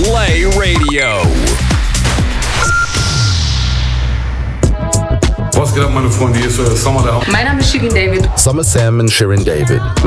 Play Radio. Was geht ab, meine Freunde? Hier ist Summer der Mein Name ist Shirin David. Summer Sam und Shirin David.